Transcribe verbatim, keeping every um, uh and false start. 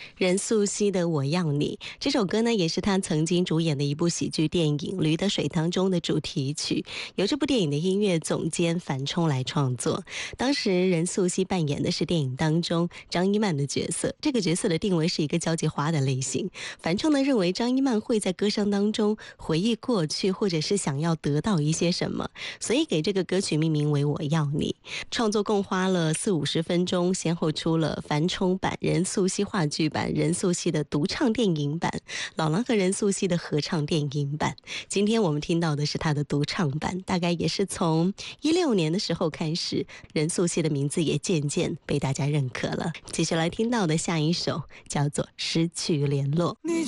任素汐的《我要你》这首歌呢，也是她曾经主演的一部喜剧电影《驴得水》当中的主题曲，由这部电影的音乐总监樊冲来创作。当时任素汐扮演的是电影当中张一曼的角色，这个角色的定位是一个交际花的类型。樊冲呢认为张一曼会在歌声当中回忆过去，或者是想要得到一些什么，所以给这个歌曲命名为《我要你》。创作共花了四五十分钟，先后出了樊冲版、任素汐话剧版、任素汐的独唱电影版、老狼和任素汐的合唱电影版。今天我们听到的是他的独唱版，大概也是从一六年的时候开始，任素汐的名字也渐渐被大家认可了。接下来听到的下一首叫做《失去联络》。